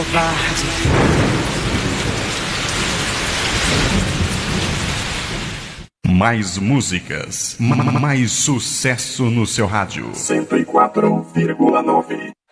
covarde. Mais músicas, mais sucesso no seu rádio. 104,9.